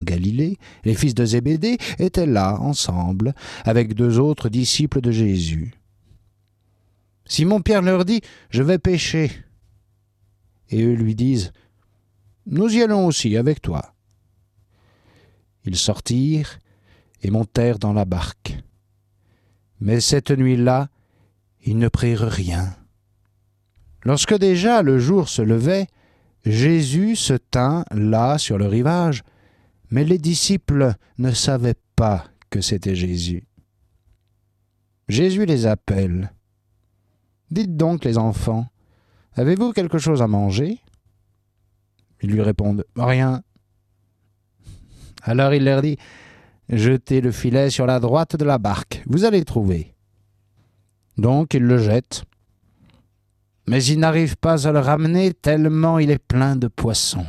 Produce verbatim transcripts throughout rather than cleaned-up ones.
Galilée, les fils de Zébédée, étaient là, ensemble, avec deux autres disciples de Jésus. Simon-Pierre leur dit « Je vais pêcher ». Et eux lui disent « Nous y allons aussi avec toi ». Ils sortirent et montèrent dans la barque. Mais cette nuit-là, ils ne prirent rien. Lorsque déjà le jour se levait, Jésus se tint là sur le rivage, mais les disciples ne savaient pas que c'était Jésus. Jésus les appelle. « Dites donc, les enfants, avez-vous quelque chose à manger ?» Ils lui répondent « Rien. » Alors il leur dit « Jetez le filet sur la droite de la barque, vous allez trouver. » Donc ils le jettent. Mais ils n'arrivent pas à le ramener tellement il est plein de poissons.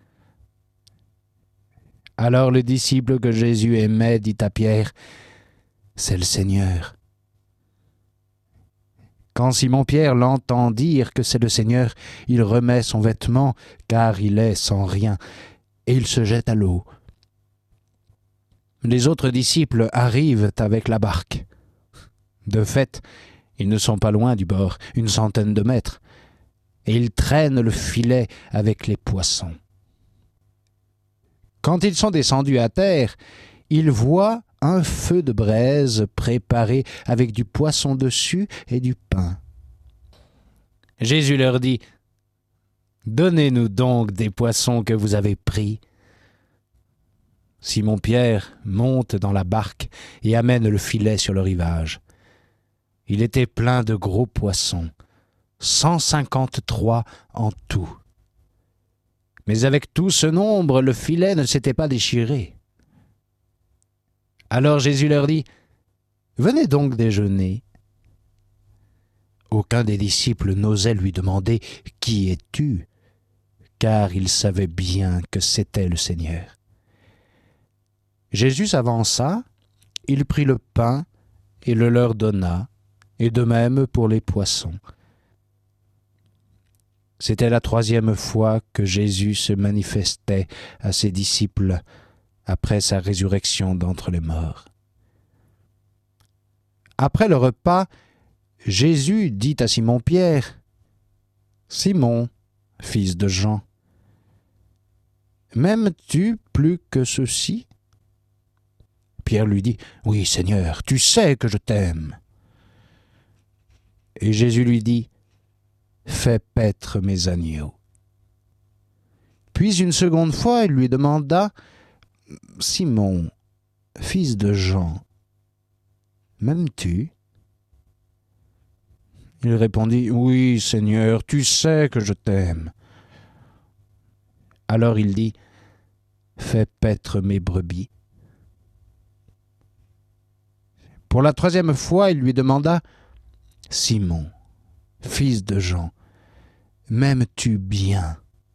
Alors le disciple que Jésus aimait dit à Pierre « C'est le Seigneur. » Quand Simon-Pierre l'entend dire que c'est le Seigneur, il remet son vêtement, car il est sans rien, et il se jette à l'eau. Les autres disciples arrivent avec la barque. De fait, ils ne sont pas loin du bord, une centaine de mètres, et ils traînent le filet avec les poissons. Quand ils sont descendus à terre, ils voient un feu de braise préparé avec du poisson dessus et du pain. Jésus leur dit « Donnez-nous donc des poissons que vous avez pris. » Simon-Pierre monte dans la barque et amène le filet sur le rivage. Il était plein de gros poissons, cent cinquante-trois en tout. Mais avec tout ce nombre, le filet ne s'était pas déchiré. Alors Jésus leur dit « Venez donc déjeuner. » Aucun des disciples n'osait lui demander « Qui es-tu » car il savait bien que c'était le Seigneur. Jésus s'avança, il prit le pain et le leur donna, et de même pour les poissons. C'était la troisième fois que Jésus se manifestait à ses disciples après sa résurrection d'entre les morts. Après le repas, Jésus dit à Simon-Pierre, « Simon, fils de Jean, m'aimes-tu plus que ceux-ci » Pierre lui dit, « Oui, Seigneur, tu sais que je t'aime. » Et Jésus lui dit, « Fais paître mes agneaux. » Puis une seconde fois, il lui demanda, « Simon, fils de Jean, m'aimes-tu » Il répondit, « Oui, Seigneur, tu sais que je t'aime. » Alors il dit, « Fais paître mes brebis. » Pour la troisième fois, il lui demanda, « Simon, fils de Jean, m'aimes-tu bien »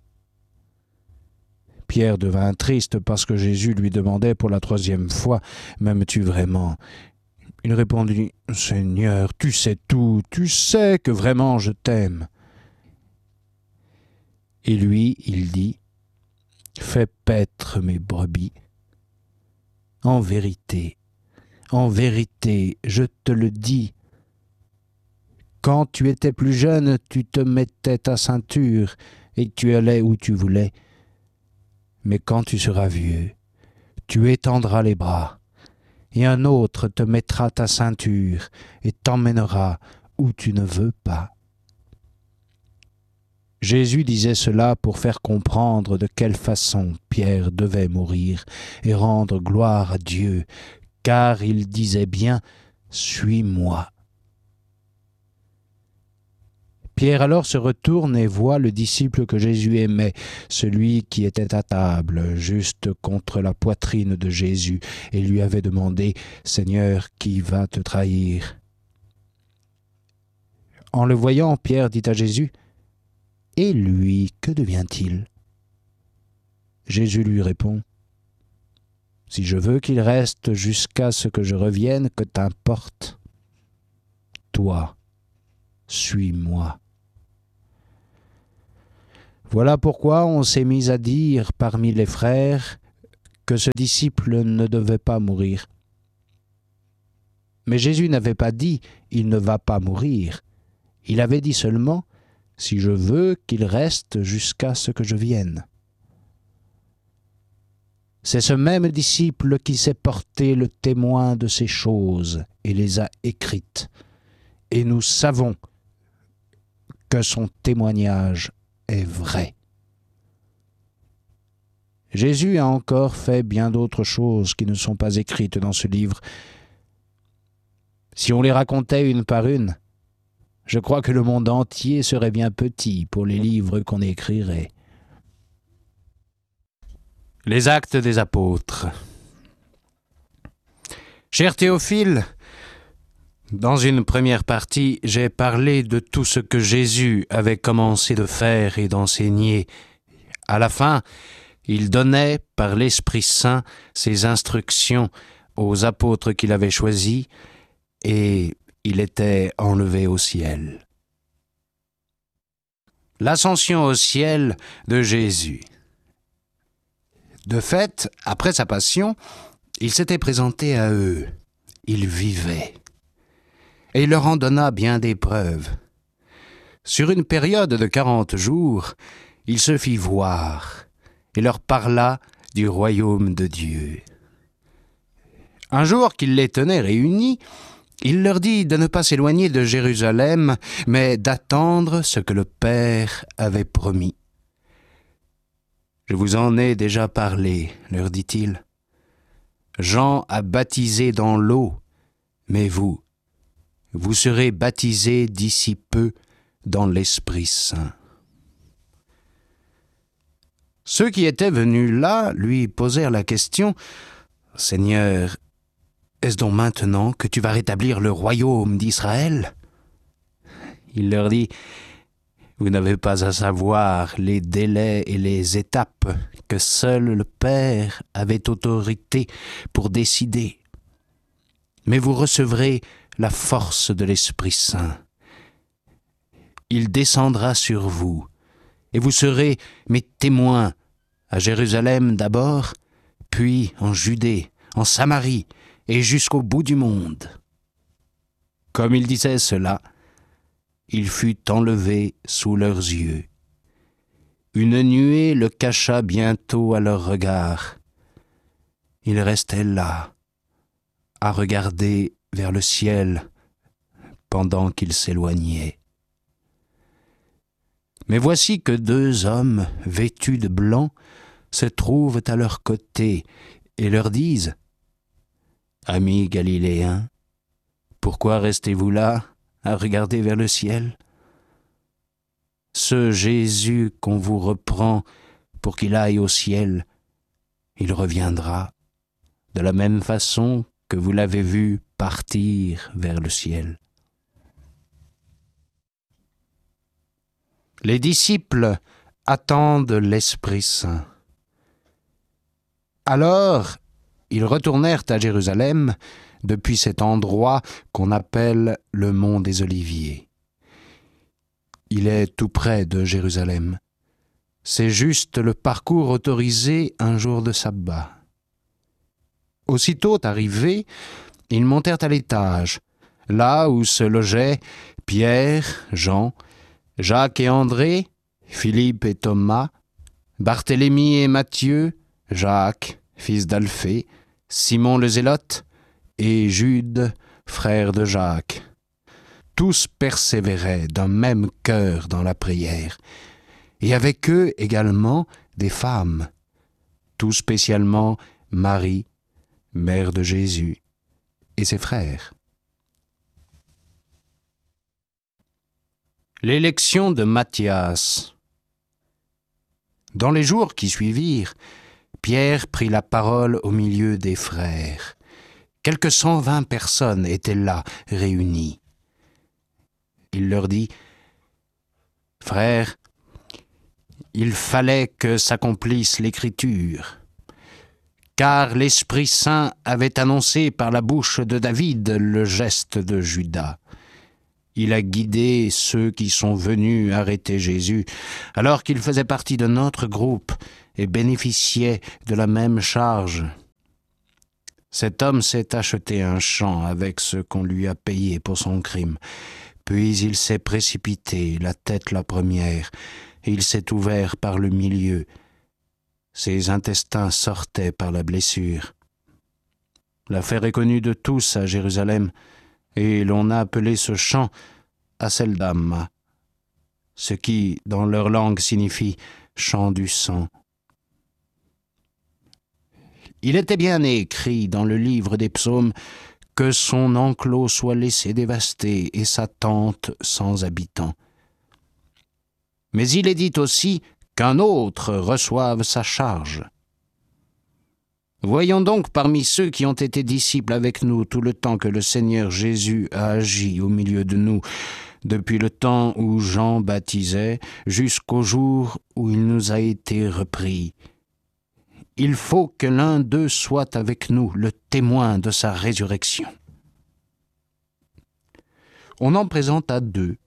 Pierre devint triste parce que Jésus lui demandait pour la troisième fois, « M'aimes-tu vraiment » Il répondit, « Seigneur, tu sais tout, tu sais que vraiment je t'aime. » Et lui, il dit, « Fais paître mes brebis. En vérité, en vérité, je te le dis, quand tu étais plus jeune, tu te mettais ta ceinture et tu allais où tu voulais. Mais quand tu seras vieux, tu étendras les bras, et un autre te mettra ta ceinture et t'emmènera où tu ne veux pas. » Jésus disait cela pour faire comprendre de quelle façon Pierre devait mourir et rendre gloire à Dieu, car il disait bien « Suis-moi ». Pierre alors se retourne et voit le disciple que Jésus aimait, celui qui était à table, juste contre la poitrine de Jésus, et lui avait demandé « Seigneur, qui va te trahir ?» En le voyant, Pierre dit à Jésus « Et lui, que devient-il » Jésus lui répond « Si je veux qu'il reste jusqu'à ce que je revienne, que t'importe. Toi, suis-moi. » Voilà pourquoi on s'est mis à dire parmi les frères que ce disciple ne devait pas mourir. Mais Jésus n'avait pas dit « il ne va pas mourir ». Il avait dit seulement « si je veux qu'il reste jusqu'à ce que je vienne ». C'est ce même disciple qui s'est porté le témoin de ces choses et les a écrites. Et nous savons que son témoignage est vrai. Jésus a encore fait bien d'autres choses qui ne sont pas écrites dans ce livre. Si on les racontait une par une, je crois que le monde entier serait bien petit pour les livres qu'on écrirait. Les Actes des Apôtres. Cher Théophile, dans une première partie, j'ai parlé de tout ce que Jésus avait commencé de faire et d'enseigner. À la fin, il donnait, par l'Esprit Saint, ses instructions aux apôtres qu'il avait choisis, et il était enlevé au ciel. L'ascension au ciel de Jésus. De fait, après sa passion, il s'était présenté à eux. Il vivait. Et il leur en donna bien des preuves. Sur une période de quarante jours, il se fit voir et leur parla du royaume de Dieu. Un jour qu'il les tenait réunis, il leur dit de ne pas s'éloigner de Jérusalem, mais d'attendre ce que le Père avait promis. « Je vous en ai déjà parlé, leur dit-il. Jean a baptisé dans l'eau, mais vous, vous serez baptisés d'ici peu dans l'Esprit Saint. » Ceux qui étaient venus là lui posèrent la question « Seigneur, est-ce donc maintenant que tu vas rétablir le royaume d'Israël ?» Il leur dit « Vous n'avez pas à savoir les délais et les étapes que seul le Père avait autorité pour décider. Mais vous recevrez la force de l'Esprit Saint. Il descendra sur vous, et vous serez mes témoins à Jérusalem d'abord, puis en Judée, en Samarie et jusqu'au bout du monde. » Comme il disait cela, il fut enlevé sous leurs yeux. Une nuée le cacha bientôt à leurs regards. Il restait là, à regarder vers le ciel pendant qu'il s'éloignait. Mais voici que deux hommes, vêtus de blanc, se trouvent à leur côté et leur disent « Amis galiléens, pourquoi restez-vous là à regarder vers le ciel? Ce Jésus qu'on vous reprend pour qu'il aille au ciel, il reviendra de la même façon que vous l'avez vu partir vers le ciel. » Les disciples attendent l'Esprit Saint. Alors, ils retournèrent à Jérusalem depuis cet endroit qu'on appelle le mont des Oliviers. Il est tout près de Jérusalem. C'est juste le parcours autorisé un jour de sabbat. Aussitôt arrivés, ils montèrent à l'étage, là où se logeaient Pierre, Jean, Jacques et André, Philippe et Thomas, Barthélemy et Matthieu, Jacques, fils d'Alphée, Simon le Zélote et Jude, frère de Jacques. Tous persévéraient d'un même cœur dans la prière, et avec eux également des femmes, tout spécialement Marie, mère de Jésus, et ses frères. L'élection de Matthias. Dans les jours qui suivirent, Pierre prit la parole au milieu des frères. Quelques cent vingt personnes étaient là, réunies. Il leur dit « Frères, il fallait que s'accomplisse l'Écriture, car l'Esprit Saint avait annoncé par la bouche de David le geste de Judas. Il a guidé ceux qui sont venus arrêter Jésus, alors qu'il faisait partie de notre groupe, et bénéficiait de la même charge. Cet homme s'est acheté un champ avec ce qu'on lui a payé pour son crime. Puis il s'est précipité, la tête la première, et il s'est ouvert par le milieu. Ses intestins sortaient par la blessure. L'affaire est connue de tous à Jérusalem, et l'on a appelé ce champ Aceldama, ce qui, dans leur langue, signifie « champ du sang ». Il était bien écrit dans le livre des psaumes que son enclos soit laissé dévasté et sa tente sans habitants. Mais il est dit aussi qu'un autre reçoive sa charge. Voyons donc parmi ceux qui ont été disciples avec nous tout le temps que le Seigneur Jésus a agi au milieu de nous, depuis le temps où Jean baptisait jusqu'au jour où il nous a été repris. Il faut que l'un d'eux soit avec nous, le témoin de sa résurrection. On en présenta deux.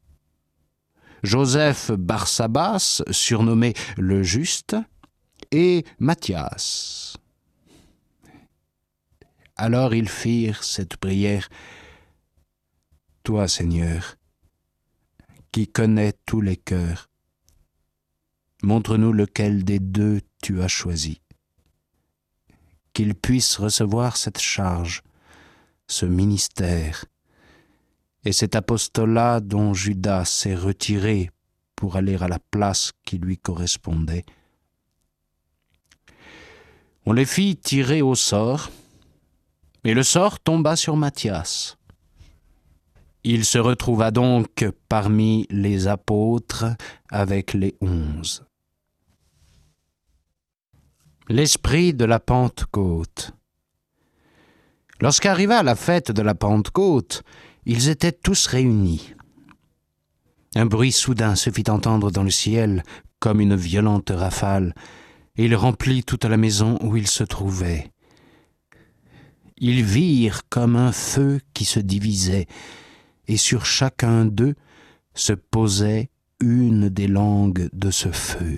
Joseph Barsabas, surnommé le Juste, et Matthias. Alors ils firent cette prière. Toi, Seigneur, qui connais tous les cœurs, montre-nous lequel des deux tu as choisi. Qu'il puisse recevoir cette charge, ce ministère, et cet apostolat dont Judas s'est retiré pour aller à la place qui lui correspondait. On les fit tirer au sort, et le sort tomba sur Matthias. Il se retrouva donc parmi les apôtres avec les onze. L'esprit de la Pentecôte. Lorsqu'arriva la fête de la Pentecôte, ils étaient tous réunis. Un bruit soudain se fit entendre dans le ciel, comme une violente rafale, et il remplit toute la maison où ils se trouvaient. Ils virent comme un feu qui se divisait, et sur chacun d'eux se posait une des langues de ce feu.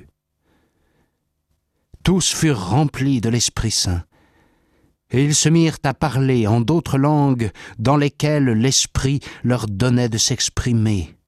Tous furent remplis de l'Esprit Saint, et ils se mirent à parler en d'autres langues dans lesquelles l'Esprit leur donnait de s'exprimer.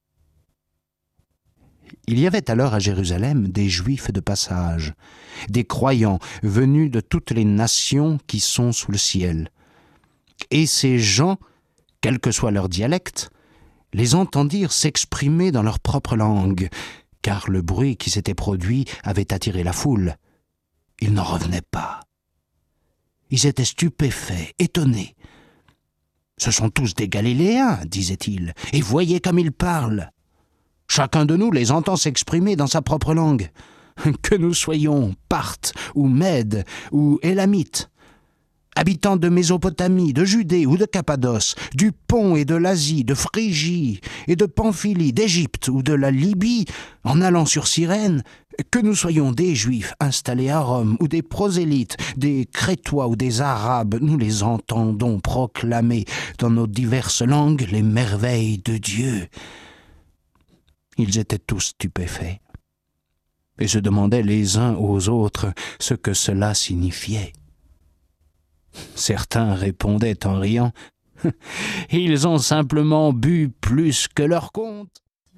Il y avait alors à Jérusalem des Juifs de passage, des croyants venus de toutes les nations qui sont sous le ciel. Et ces gens, quel que soit leur dialecte, les entendirent s'exprimer dans leur propre langue, car le bruit qui s'était produit avait attiré la foule. Ils n'en revenaient pas. Ils étaient stupéfaits, étonnés. « Ce sont tous des Galiléens, disaient-ils, et voyez comme ils parlent. Chacun de nous les entend s'exprimer dans sa propre langue. Que nous soyons Parthes ou Mèdes ou Élamites, habitants de Mésopotamie, de Judée ou de Cappadoce, du Pont et de l'Asie, de Phrygie et de Pamphylie, d'Égypte ou de la Libye, en allant sur Cyrène, que nous soyons des Juifs installés à Rome ou des prosélytes, des Crétois ou des Arabes, nous les entendons proclamer dans nos diverses langues les merveilles de Dieu. » Ils étaient tous stupéfaits et se demandaient les uns aux autres ce que cela signifiait. Certains répondaient en riant « Ils ont simplement bu plus que leur compte. »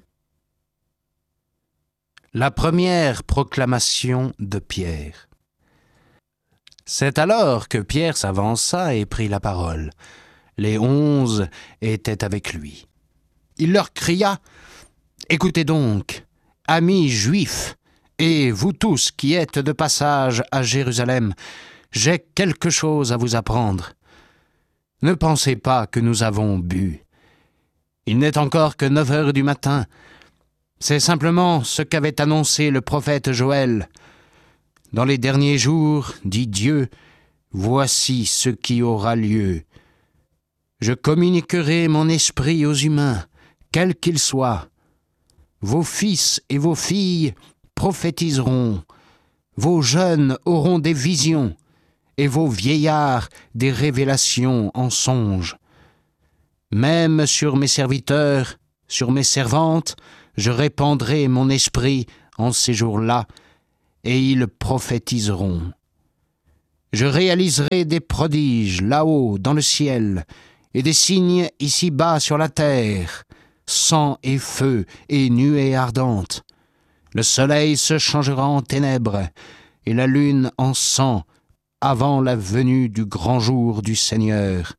La première proclamation de Pierre. C'est alors que Pierre s'avança et prit la parole. Les onze étaient avec lui. Il leur cria « Écoutez donc, amis juifs, et vous tous qui êtes de passage à Jérusalem, j'ai quelque chose à vous apprendre. Ne pensez pas que nous avons bu. Il n'est encore que neuf heures du matin. C'est simplement ce qu'avait annoncé le prophète Joël. Dans les derniers jours, dit Dieu, voici ce qui aura lieu. Je communiquerai mon esprit aux humains, quels qu'ils soient. Vos fils et vos filles prophétiseront. Vos jeunes auront des visions. Et vos vieillards des révélations en songes. Même sur mes serviteurs, sur mes servantes, je répandrai mon esprit en ces jours-là, et ils prophétiseront. Je réaliserai des prodiges là-haut dans le ciel, et des signes ici-bas sur la terre, sang et feu et nuées ardentes. Le soleil se changera en ténèbres, et la lune en sang, avant la venue du grand jour du Seigneur.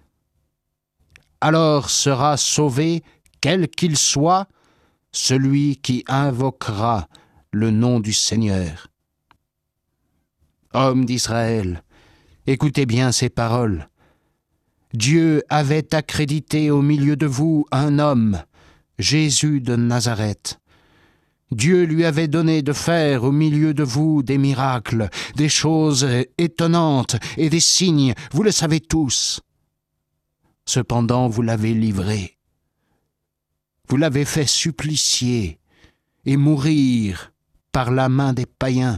Alors sera sauvé, quel qu'il soit, celui qui invoquera le nom du Seigneur. Hommes d'Israël, écoutez bien ces paroles. Dieu avait accrédité au milieu de vous un homme, Jésus de Nazareth. Dieu lui avait donné de faire au milieu de vous des miracles, des choses étonnantes et des signes, vous le savez tous. Cependant, vous l'avez livré. Vous l'avez fait supplicier et mourir par la main des païens.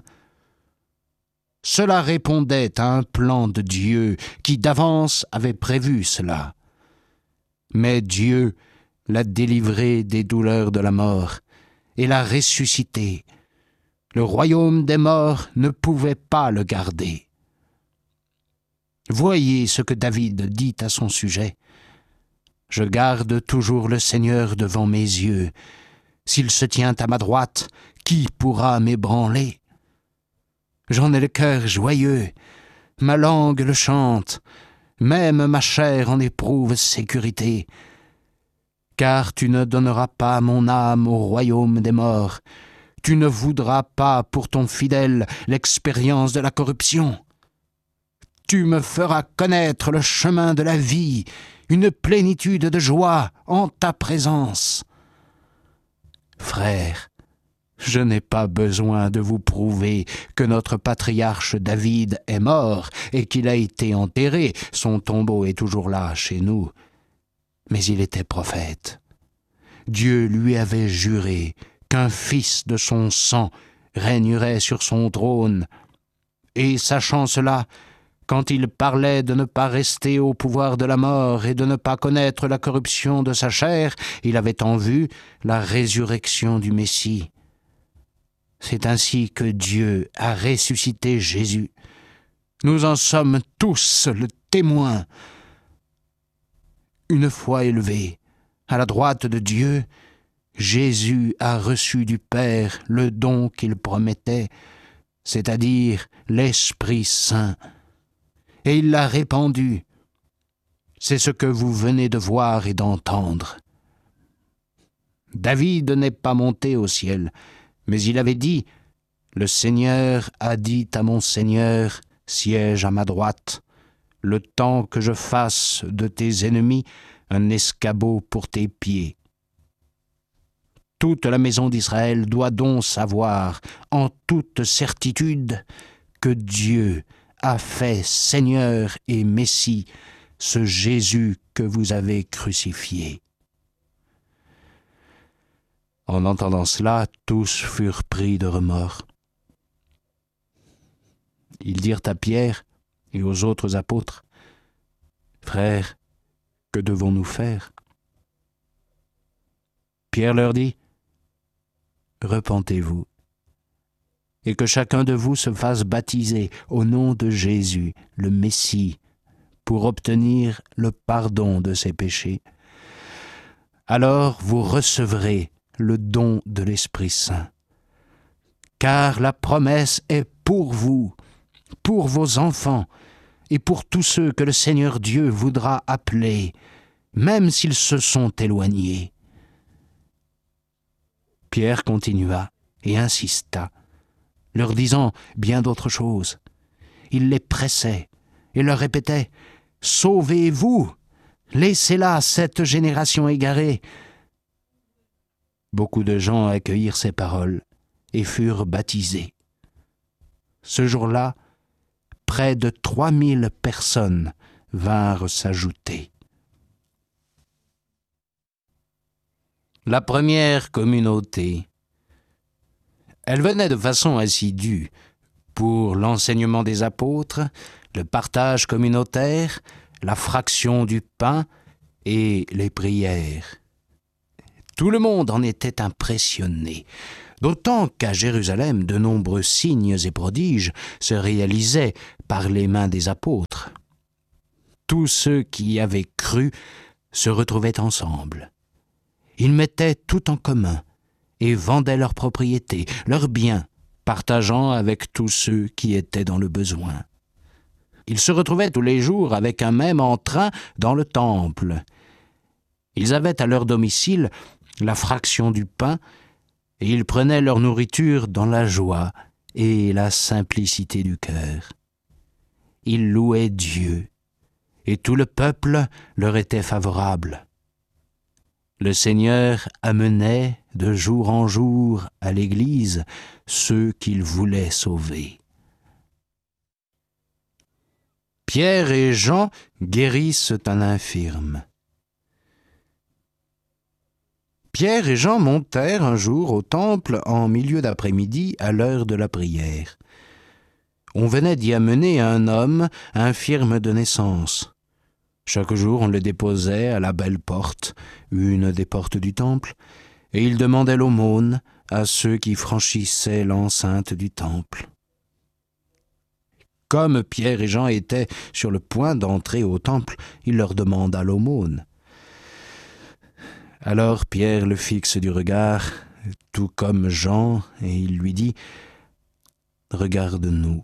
Cela répondait à un plan de Dieu qui d'avance avait prévu cela. Mais Dieu l'a délivré des douleurs de la mort et l'a ressuscité. Le royaume des morts ne pouvait pas le garder. Voyez ce que David dit à son sujet. « Je garde toujours le Seigneur devant mes yeux. S'il se tient à ma droite, qui pourra m'ébranler ? J'en ai le cœur joyeux, ma langue le chante, même ma chair en éprouve sécurité. Car tu ne donneras pas mon âme au royaume des morts. Tu ne voudras pas pour ton fidèle l'expérience de la corruption. Tu me feras connaître le chemin de la vie, une plénitude de joie en ta présence. Frères, je n'ai pas besoin de vous prouver que notre patriarche David est mort et qu'il a été enterré. Son tombeau est toujours là chez nous. Mais il était prophète. Dieu lui avait juré qu'un fils de son sang régnerait sur son trône. Et sachant cela, quand il parlait de ne pas rester au pouvoir de la mort et de ne pas connaître la corruption de sa chair, il avait en vue la résurrection du Messie. C'est ainsi que Dieu a ressuscité Jésus. Nous en sommes tous le témoin. Une fois élevé à la droite de Dieu, Jésus a reçu du Père le don qu'il promettait, c'est-à-dire l'Esprit Saint, et il l'a répandu. C'est ce que vous venez de voir et d'entendre. David n'est pas monté au ciel, mais il avait dit « Le Seigneur a dit à mon Seigneur, siège à ma droite, le temps que je fasse de tes ennemis un escabeau pour tes pieds. » Toute la maison d'Israël doit donc savoir en toute certitude que Dieu a fait Seigneur et Messie ce Jésus que vous avez crucifié. En entendant cela, tous furent pris de remords. Ils dirent à Pierre et aux autres apôtres, « Frères, que devons-nous faire ?» Pierre leur dit, « Repentez-vous, et que chacun de vous se fasse baptiser au nom de Jésus, le Messie, pour obtenir le pardon de ses péchés. Alors vous recevrez le don de l'Esprit Saint. Car la promesse est pour vous, pour vos enfants, et pour tous ceux que le Seigneur Dieu voudra appeler, même s'ils se sont éloignés. » Pierre continua et insista, leur disant bien d'autres choses. Il les pressait et leur répétait « Sauvez-vous, laissez là cette génération égarée. » Beaucoup de gens accueillirent ces paroles et furent baptisés. Ce jour-là, près de trois mille personnes vinrent s'ajouter. La première communauté. Elle venait de façon assidue pour l'enseignement des apôtres, le partage communautaire, la fraction du pain et les prières. Tout le monde en était impressionné. d'autant qu'à Jérusalem de nombreux signes et prodiges se réalisaient par les mains des apôtres. Tous ceux qui y avaient cru se retrouvaient ensemble. Ils mettaient tout en commun et vendaient leurs propriétés, leurs biens, partageant avec tous ceux qui étaient dans le besoin. Ils se retrouvaient tous les jours avec un même entrain dans le temple. Ils avaient à leur domicile la fraction du pain et ils prenaient leur nourriture dans la joie et la simplicité du cœur. Ils louaient Dieu et tout le peuple leur était favorable. Le Seigneur amenait de jour en jour à l'Église ceux qu'il voulait sauver. Pierre et Jean guérissent un infirme. Pierre et Jean montèrent un jour au temple en milieu d'après-midi à l'heure de la prière. On venait d'y amener un homme infirme de naissance. Chaque jour, on le déposait à la belle porte, une des portes du temple, et il demandait l'aumône à ceux qui franchissaient l'enceinte du temple. Comme Pierre et Jean étaient sur le point d'entrer au temple, il leur demanda l'aumône. Alors Pierre le fixe du regard, tout comme Jean, et il lui dit « Regarde-nous ».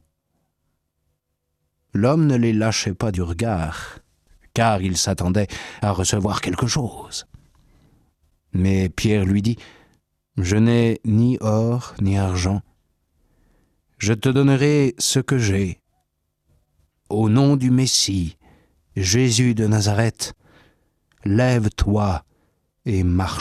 L'homme ne les lâchait pas du regard, car il s'attendait à recevoir quelque chose. Mais Pierre lui dit « Je n'ai ni or ni argent. Je te donnerai ce que j'ai. Au nom du Messie, Jésus de Nazareth, lève-toi et marche. »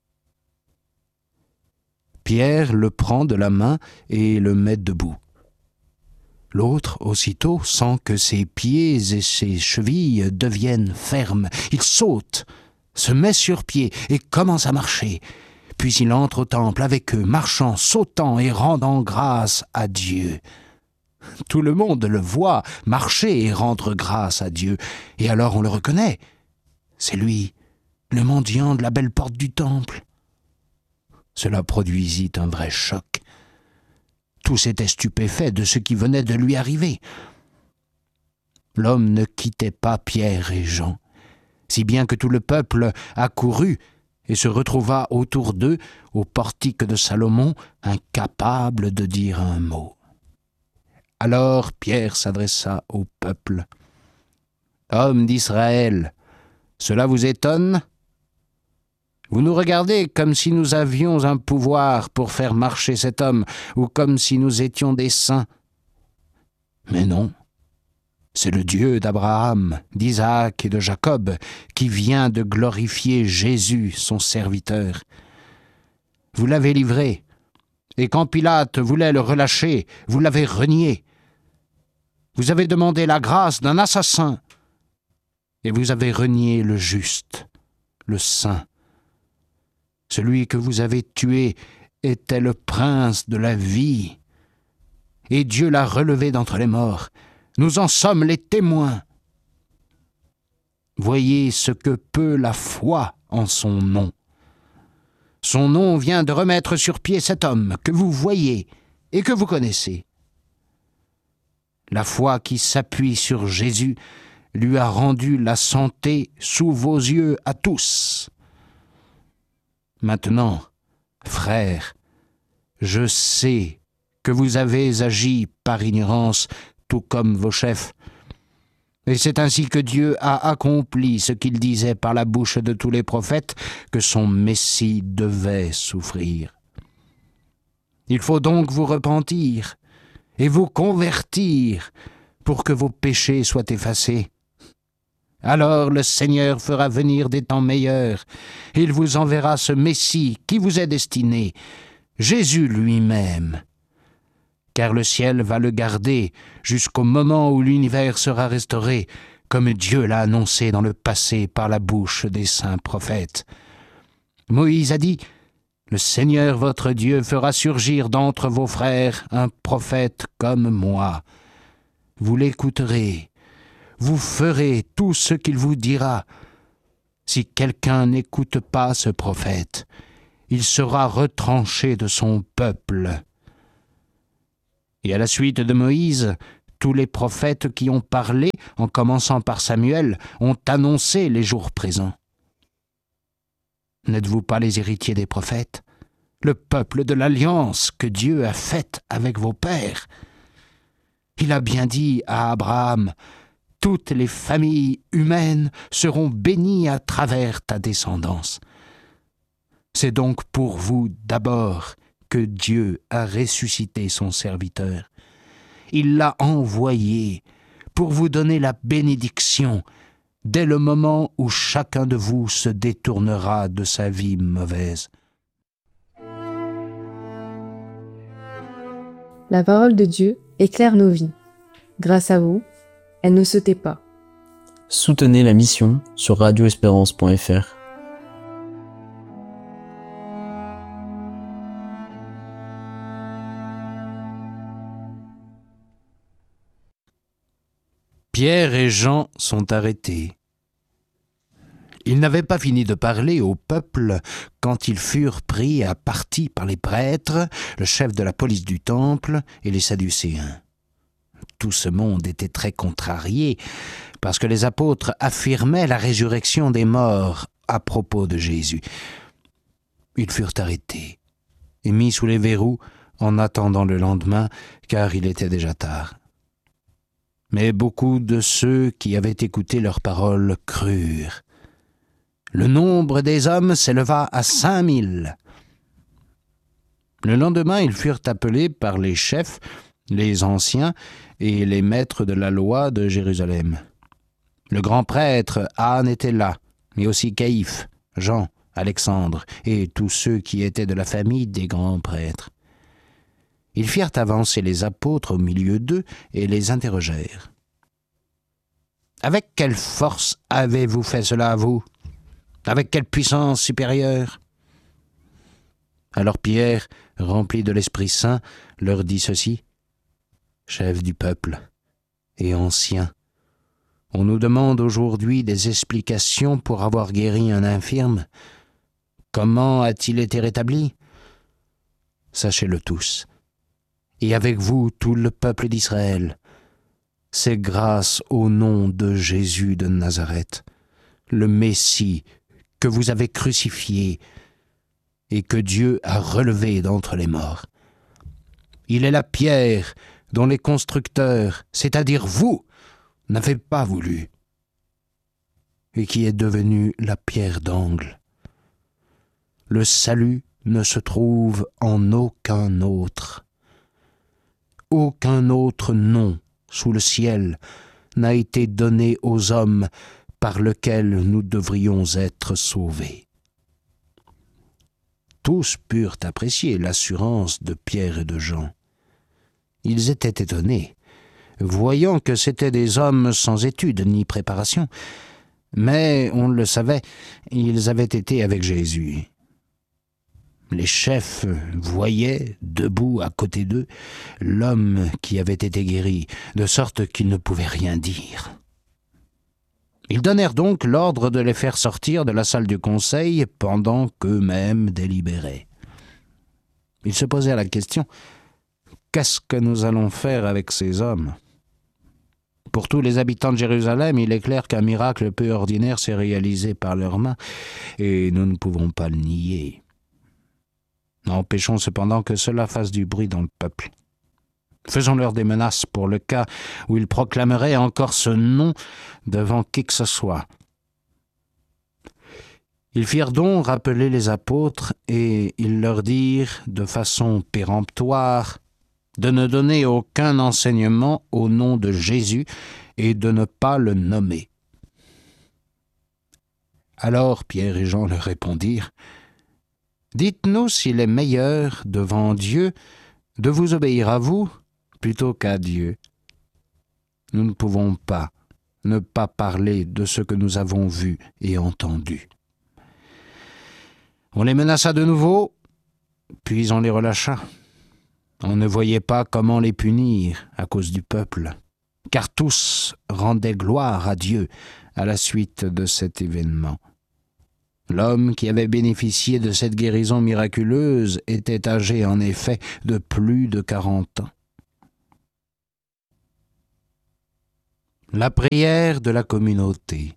Pierre le prend de la main et le met debout. L'autre, aussitôt, sent que ses pieds et ses chevilles deviennent fermes. Il saute, se met sur pied et commence à marcher. Puis il entre au temple avec eux, marchant, sautant et rendant grâce à Dieu. Tout le monde le voit marcher et rendre grâce à Dieu. Et alors on le reconnaît. C'est lui, le mendiant de la belle porte du temple. Cela produisit un vrai choc. Tous étaient stupéfaits de ce qui venait de lui arriver. L'homme ne quittait pas Pierre et Jean, si bien que tout le peuple accourut et se retrouva autour d'eux au portique de Salomon, incapable de dire un mot. Alors Pierre s'adressa au peuple. « Hommes d'Israël, cela vous étonne ? Vous nous regardez comme si nous avions un pouvoir pour faire marcher cet homme, ou comme si nous étions des saints. Mais non, c'est le Dieu d'Abraham, d'Isaac et de Jacob qui vient de glorifier Jésus, son serviteur. Vous l'avez livré, et quand Pilate voulait le relâcher, vous l'avez renié. Vous avez demandé la grâce d'un assassin, et vous avez renié le juste, le saint. Celui que vous avez tué était le prince de la vie, et Dieu l'a relevé d'entre les morts. Nous en sommes les témoins. Voyez ce que peut la foi en son nom. Son nom vient de remettre sur pied cet homme que vous voyez et que vous connaissez. La foi qui s'appuie sur Jésus lui a rendu la santé sous vos yeux à tous. Maintenant, frères, je sais que vous avez agi par ignorance, tout comme vos chefs. Et c'est ainsi que Dieu a accompli ce qu'il disait par la bouche de tous les prophètes, que son Messie devait souffrir. Il faut donc vous repentir et vous convertir pour que vos péchés soient effacés. Alors le Seigneur fera venir des temps meilleurs. Il vous enverra ce Messie qui vous est destiné, Jésus lui-même. Car le ciel va le garder jusqu'au moment où l'univers sera restauré, comme Dieu l'a annoncé dans le passé par la bouche des saints prophètes. Moïse a dit « Le Seigneur votre Dieu fera surgir d'entre vos frères un prophète comme moi. Vous l'écouterez. Vous ferez tout ce qu'il vous dira. Si quelqu'un n'écoute pas ce prophète, il sera retranché de son peuple. » Et à la suite de Moïse, tous les prophètes qui ont parlé, en commençant par Samuel, ont annoncé les jours présents. N'êtes-vous pas les héritiers des prophètes, le peuple de l'alliance que Dieu a faite avec vos pères? Il a bien dit à Abraham, « Toutes les familles humaines seront bénies à travers ta descendance. » C'est donc pour vous d'abord que Dieu a ressuscité son serviteur. Il l'a envoyé pour vous donner la bénédiction dès le moment où chacun de vous se détournera de sa vie mauvaise. La parole de Dieu éclaire nos vies. Grâce à vous, elle ne se tait pas. Soutenez la mission sur radio espérance point f r. Pierre et Jean sont arrêtés. Ils n'avaient pas fini de parler au peuple quand ils furent pris à partie par les prêtres, le chef de la police du temple et les Sadducéens. Tout ce monde était très contrarié parce que les apôtres affirmaient la résurrection des morts à propos de Jésus. Ils furent arrêtés et mis sous les verrous en attendant le lendemain, car il était déjà tard. Mais beaucoup de ceux qui avaient écouté leurs paroles crurent. Le nombre des hommes s'éleva à cinq mille. Le lendemain, ils furent appelés par les chefs, les anciens et les maîtres de la loi de Jérusalem. Le grand prêtre Anne était là, mais aussi Caïphe, Jean, Alexandre et tous ceux qui étaient de la famille des grands prêtres. Ils firent avancer les apôtres au milieu d'eux et les interrogèrent. « Avec quelle force avez-vous fait cela, vous ? Avec quelle puissance supérieure ?» Alors Pierre, rempli de l'Esprit Saint, leur dit ceci. « Chefs du peuple et anciens, on nous demande aujourd'hui des explications pour avoir guéri un infirme. Comment a-t-il été rétabli ? Sachez-le tous. Et avec vous tout le peuple d'Israël, c'est grâce au nom de Jésus de Nazareth, le Messie que vous avez crucifié et que Dieu a relevé d'entre les morts. Il est la pierre dont les constructeurs, c'est-à-dire vous, n'avez pas voulu, et qui est devenue la pierre d'angle. Le salut ne se trouve en aucun autre. Aucun autre nom sous le ciel n'a été donné aux hommes par lequel nous devrions être sauvés. » Tous purent apprécier l'assurance de Pierre et de Jean. Ils étaient étonnés, voyant que c'étaient des hommes sans études ni préparation, mais, on le savait, ils avaient été avec Jésus. Les chefs voyaient, debout à côté d'eux, l'homme qui avait été guéri, de sorte qu'ils ne pouvaient rien dire. Ils donnèrent donc l'ordre de les faire sortir de la salle du conseil pendant qu'eux-mêmes délibéraient. Ils se posèrent la question, « Qu'est-ce que nous allons faire avec ces hommes ?» Pour tous les habitants de Jérusalem, il est clair qu'un miracle peu ordinaire s'est réalisé par leurs mains, et nous ne pouvons pas le nier. Empêchons cependant que cela fasse du bruit dans le peuple. Faisons-leur des menaces pour le cas où ils proclameraient encore ce nom devant qui que ce soit. Ils firent donc rappeler les apôtres et ils leur dirent de façon péremptoire de ne donner aucun enseignement au nom de Jésus et de ne pas le nommer. Alors Pierre et Jean leur répondirent, « Dites-nous s'il est meilleur devant Dieu de vous obéir à vous plutôt qu'à Dieu. Nous ne pouvons pas ne pas parler de ce que nous avons vu et entendu. » On les menaça de nouveau, puis on les relâcha. On ne voyait pas comment les punir à cause du peuple, car tous rendaient gloire à Dieu à la suite de cet événement. L'homme qui avait bénéficié de cette guérison miraculeuse était âgé en effet de plus de quarante ans. La prière de la communauté.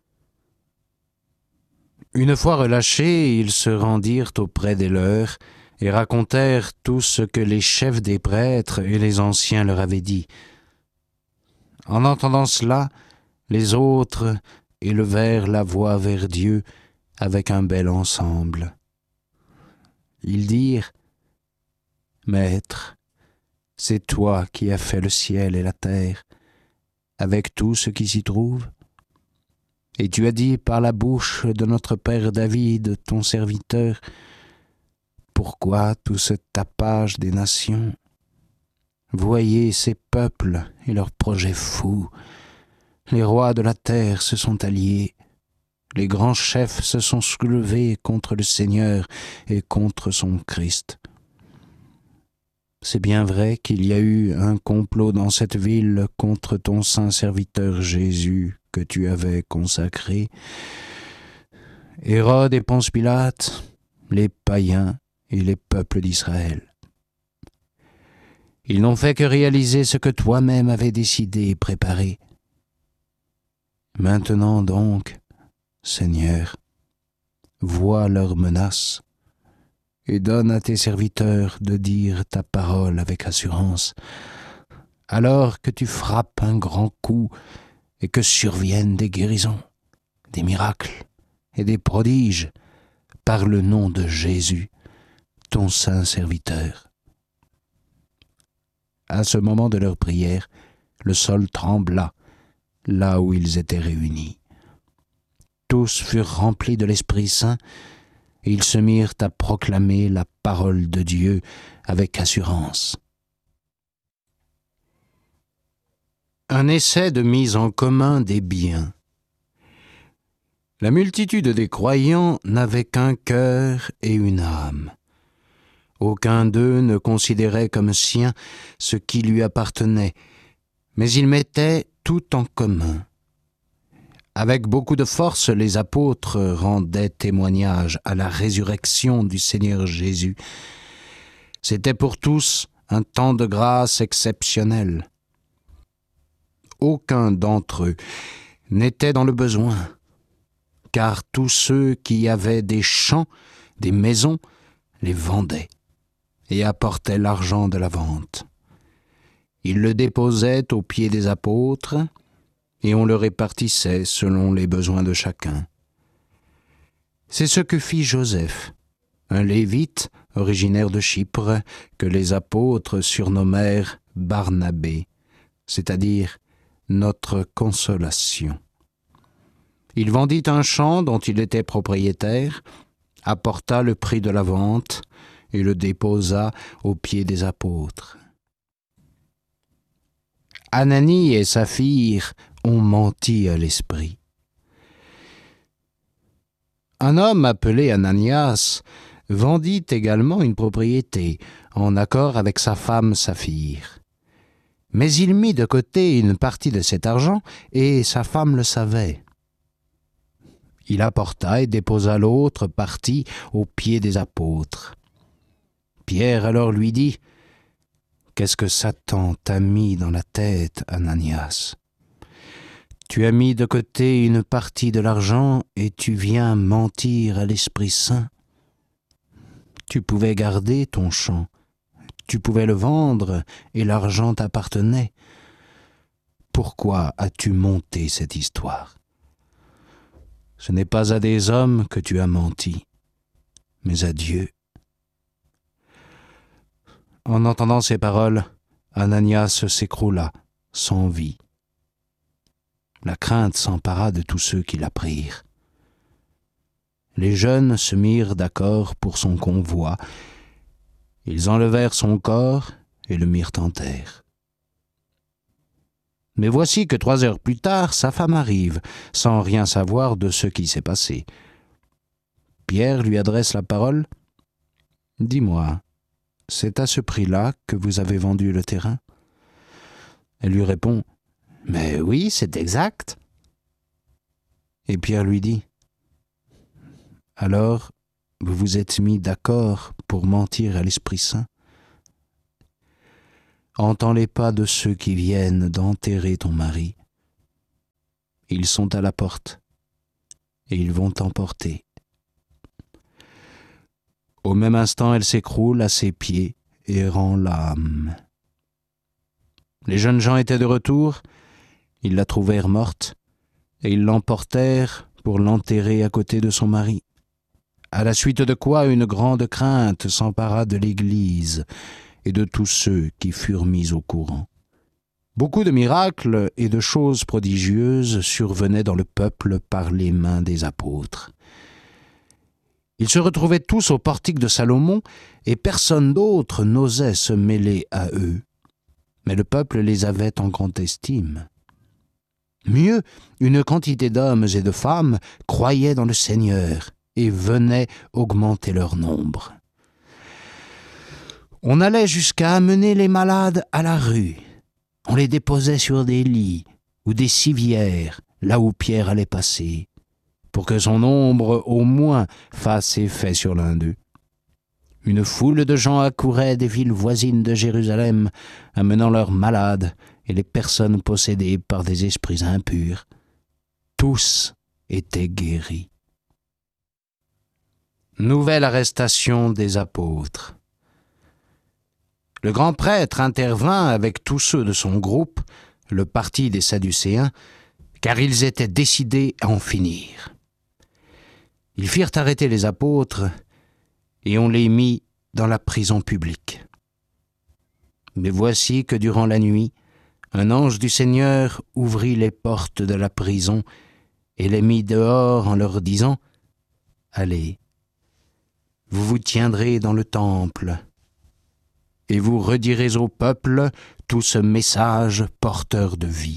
Une fois relâchés, ils se rendirent auprès des leurs et racontèrent tout ce que les chefs des prêtres et les anciens leur avaient dit. En entendant cela, les autres élevèrent la voix vers Dieu avec un bel ensemble. Ils dirent : « Maître, c'est toi qui as fait le ciel et la terre, avec tout ce qui s'y trouve. Et tu as dit par la bouche de notre père David, ton serviteur, pourquoi tout ce tapage des nations ? Voyez ces peuples et leurs projets fous. Les rois de la terre se sont alliés. Les grands chefs se sont soulevés contre le Seigneur et contre son Christ. C'est bien vrai qu'il y a eu un complot dans cette ville contre ton saint serviteur Jésus que tu avais consacré. Hérode et Ponce Pilate, les païens et les peuples d'Israël. Ils n'ont fait que réaliser ce que toi-même avais décidé et préparé. Maintenant donc, Seigneur, vois leurs menaces et donne à tes serviteurs de dire ta parole avec assurance, alors que tu frappes un grand coup et que surviennent des guérisons, des miracles et des prodiges par le nom de Jésus, ton saint serviteur. » À ce moment de leur prière, le sol trembla là où ils étaient réunis. Tous furent remplis de l'Esprit Saint et ils se mirent à proclamer la parole de Dieu avec assurance. Un essai de mise en commun des biens. La multitude des croyants n'avait qu'un cœur et une âme. Aucun d'eux ne considérait comme sien ce qui lui appartenait, mais ils mettaient tout en commun. Avec beaucoup de force, les apôtres rendaient témoignage à la résurrection du Seigneur Jésus. C'était pour tous un temps de grâce exceptionnel. Aucun d'entre eux n'était dans le besoin, car tous ceux qui avaient des champs, des maisons, les vendaient et apportaient l'argent de la vente. Ils le déposaient aux pieds des apôtres et on le répartissait selon les besoins de chacun. C'est ce que fit Joseph, un Lévite originaire de Chypre, que les apôtres surnommèrent Barnabé, c'est-à-dire notre consolation. Il vendit un champ dont il était propriétaire, apporta le prix de la vente et le déposa aux pieds des apôtres. Ananie et Saphir ont menti à l'esprit. Un homme appelé Ananias vendit également une propriété en accord avec sa femme Saphir. Mais il mit de côté une partie de cet argent et sa femme le savait. Il apporta et déposa l'autre partie aux pieds des apôtres. Pierre alors lui dit : « Qu'est-ce que Satan t'a mis dans la tête, Ananias ? Tu as mis de côté une partie de l'argent et tu viens mentir à l'Esprit Saint. Tu pouvais garder ton champ, tu pouvais le vendre et l'argent t'appartenait. Pourquoi as-tu monté cette histoire ? Ce n'est pas à des hommes que tu as menti, mais à Dieu. » En entendant ces paroles, Ananias s'écroula, sans vie. La crainte s'empara de tous ceux qui l'apprirent. Les jeunes se mirent d'accord pour son convoi. Ils enlevèrent son corps et le mirent en terre. Mais voici que trois heures plus tard, sa femme arrive, sans rien savoir de ce qui s'est passé. Pierre lui adresse la parole. « Dis-moi, c'est à ce prix-là que vous avez vendu le terrain ?» Elle lui répond : « Mais oui, c'est exact. » Et Pierre lui dit : Alors, vous vous êtes mis d'accord pour mentir à l'Esprit Saint? Entends les pas de ceux qui viennent d'enterrer ton mari. Ils sont à la porte, et ils vont t'emporter. » Au même instant, elle s'écroule à ses pieds et rend l'âme. Les jeunes gens étaient de retour, ils la trouvèrent morte, et ils l'emportèrent pour l'enterrer à côté de son mari. À la suite de quoi une grande crainte s'empara de l'Église et de tous ceux qui furent mis au courant. Beaucoup de miracles et de choses prodigieuses survenaient dans le peuple par les mains des apôtres. Ils se retrouvaient tous au portique de Salomon, et personne d'autre n'osait se mêler à eux. Mais le peuple les avait en grande estime. Mieux, une quantité d'hommes et de femmes croyaient dans le Seigneur et venaient augmenter leur nombre. On allait jusqu'à amener les malades à la rue. On les déposait sur des lits ou des civières, là où Pierre allait passer, pour que son ombre au moins fasse effet sur l'un d'eux. Une foule de gens accourait des villes voisines de Jérusalem, amenant leurs malades et les personnes possédées par des esprits impurs. Tous étaient guéris. Nouvelle arrestation des apôtres. Le grand prêtre intervint avec tous ceux de son groupe, le parti des Sadducéens, car ils étaient décidés à en finir. Ils firent arrêter les apôtres et on les mit dans la prison publique. Mais voici que durant la nuit, un ange du Seigneur ouvrit les portes de la prison et les mit dehors en leur disant « Allez, vous vous tiendrez dans le temple et vous redirez au peuple tout ce message porteur de vie. »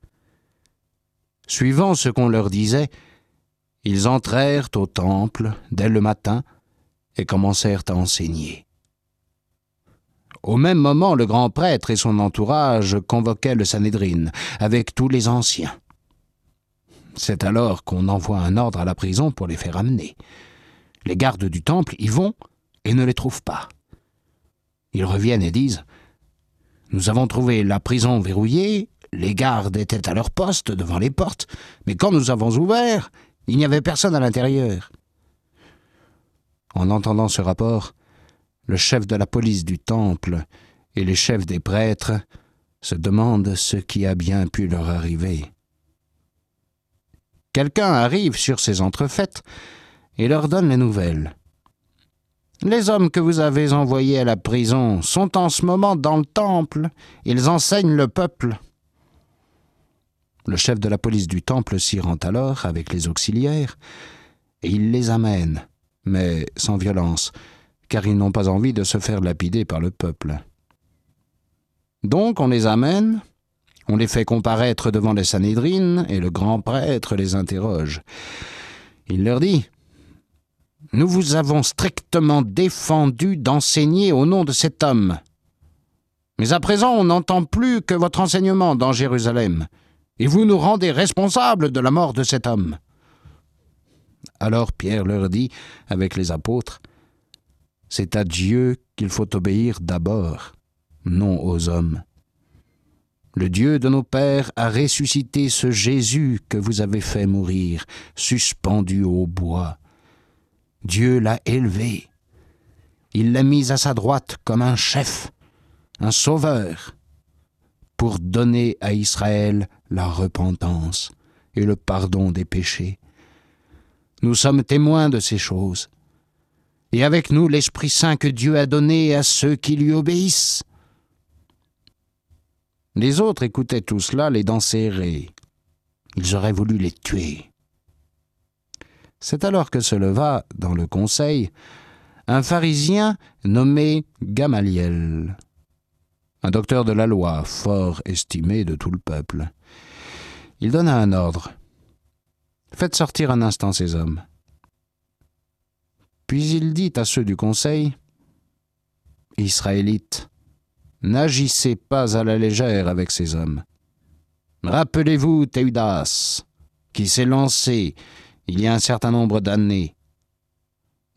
Suivant ce qu'on leur disait, ils entrèrent au temple dès le matin et commencèrent à enseigner. Au même moment, le grand prêtre et son entourage convoquaient le Sanhédrin avec tous les anciens. C'est alors qu'on envoie un ordre à la prison pour les faire amener. Les gardes du temple y vont et ne les trouvent pas. Ils reviennent et disent « Nous avons trouvé la prison verrouillée, les gardes étaient à leur poste devant les portes, mais quand nous avons ouvert, il n'y avait personne à l'intérieur. » En entendant ce rapport, le chef de la police du temple et les chefs des prêtres se demandent ce qui a bien pu leur arriver. Quelqu'un arrive sur ces entrefaites et leur donne les nouvelles. « Les hommes que vous avez envoyés à la prison sont en ce moment dans le temple. Ils enseignent le peuple. » Le chef de la police du temple s'y rend alors avec les auxiliaires et il les amène, mais sans violence, car ils n'ont pas envie de se faire lapider par le peuple. Donc on les amène, on les fait comparaître devant les Sanhédrins et le grand prêtre les interroge. Il leur dit « Nous vous avons strictement défendu d'enseigner au nom de cet homme. Mais à présent on n'entend plus que votre enseignement dans Jérusalem, et vous nous rendez responsables de la mort de cet homme. » Alors Pierre leur dit, avec les apôtres, « C'est à Dieu qu'il faut obéir d'abord, non aux hommes. Le Dieu de nos pères a ressuscité ce Jésus que vous avez fait mourir, suspendu au bois. Dieu l'a élevé. Il l'a mis à sa droite comme un chef, un sauveur, pour donner à Israël la repentance et le pardon des péchés. Nous sommes témoins de ces choses, et avec nous l'Esprit Saint que Dieu a donné à ceux qui lui obéissent. » Les autres écoutaient tout cela, les dents serrées. Ils auraient voulu les tuer. C'est alors que se leva, dans le conseil, un pharisien nommé Gamaliel, un docteur de la loi, fort estimé de tout le peuple. Il donna un ordre. « Faites sortir un instant ces hommes. » Puis il dit à ceux du conseil, « Israélites, n'agissez pas à la légère avec ces hommes. Rappelez-vous Théudas, qui s'est lancé il y a un certain nombre d'années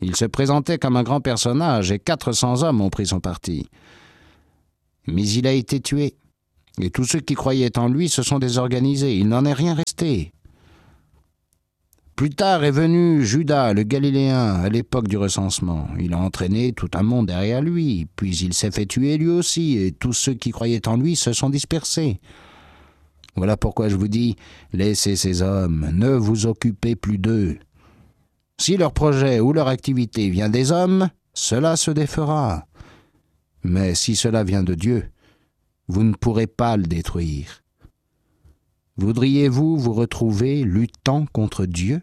Il se présentait comme un grand personnage et quatre cents hommes ont pris son parti. Mais il a été tué. Et tous ceux qui croyaient en lui se sont désorganisés. Il n'en est rien resté. Plus tard est venu Judas, le Galiléen, à l'époque du recensement. Il a entraîné tout un monde derrière lui, puis il s'est fait tuer lui aussi, et tous ceux qui croyaient en lui se sont dispersés. Voilà pourquoi je vous dis, laissez ces hommes, ne vous occupez plus d'eux. Si leur projet ou leur activité vient des hommes, cela se défera. Mais si cela vient de Dieu, vous ne pourrez pas le détruire. Voudriez-vous vous retrouver luttant contre Dieu?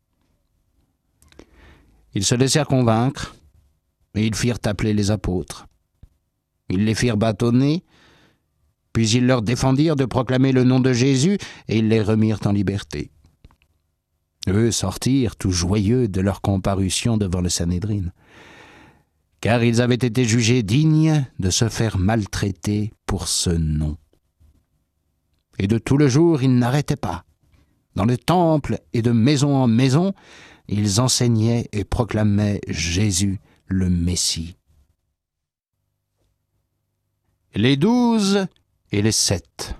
Ils se laissèrent convaincre, et ils firent appeler les apôtres. Ils les firent bâtonner, puis ils leur défendirent de proclamer le nom de Jésus, et ils les remirent en liberté. Eux sortirent tout joyeux de leur comparution devant le Sanhédrin, car ils avaient été jugés dignes de se faire maltraiter pour ce nom. Et de tout le jour, ils n'arrêtaient pas. Dans le temple et de maison en maison, ils enseignaient et proclamaient Jésus le Messie. Les douze et les sept.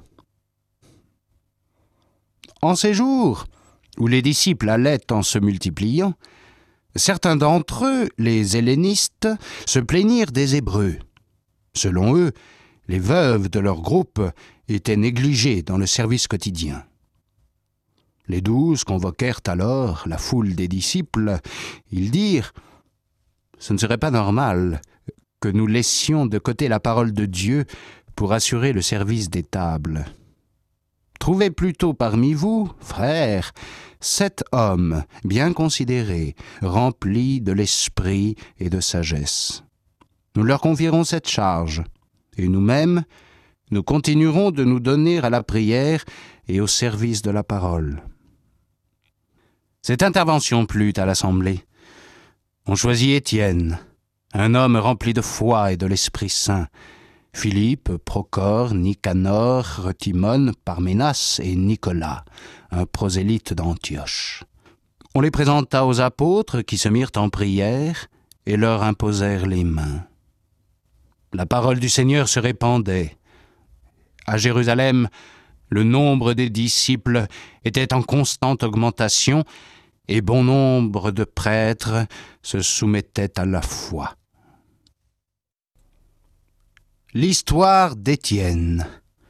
En ces jours où les disciples allaient en se multipliant, certains d'entre eux, les hellénistes, se plaignirent des Hébreux. Selon eux, les veuves de leur groupe étaient négligées dans le service quotidien. Les douze convoquèrent alors la foule des disciples. Ils dirent « Ce ne serait pas normal que nous laissions de côté la parole de Dieu pour assurer le service des tables. Trouvez plutôt parmi vous, frères, sept hommes bien considérés, remplis de l'esprit et de sagesse. Nous leur confierons cette charge, et nous-mêmes, nous continuerons de nous donner à la prière et au service de la parole. » Cette intervention plut à l'Assemblée. On choisit Étienne, un homme rempli de foi et de l'Esprit Saint, Philippe, Procore, Nicanor, Timon, Parménas et Nicolas, un prosélyte d'Antioche. On les présenta aux apôtres qui se mirent en prière et leur imposèrent les mains. La parole du Seigneur se répandait. À Jérusalem, le nombre des disciples était en constante augmentation et bon nombre de prêtres se soumettaient à la foi. L'histoire d'Étienne.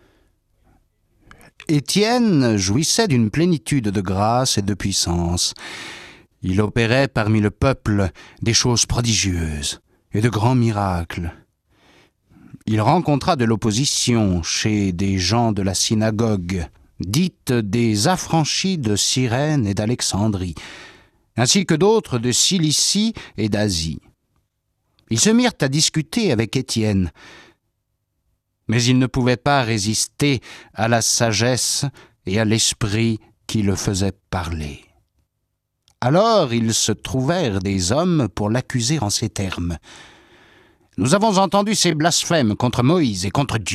Étienne jouissait d'une plénitude de grâce et de puissance. Il opérait parmi le peuple des choses prodigieuses et de grands miracles. Il rencontra de l'opposition chez des gens de la synagogue, dite des affranchis de Cyrène et d'Alexandrie, ainsi que d'autres de Cilicie et d'Asie. Ils se mirent à discuter avec Étienne, mais ils ne pouvaient pas résister à la sagesse et à l'esprit qui le faisait parler. Alors ils se trouvèrent des hommes pour l'accuser en ces termes. « Nous avons entendu ces blasphèmes contre Moïse et contre Dieu. »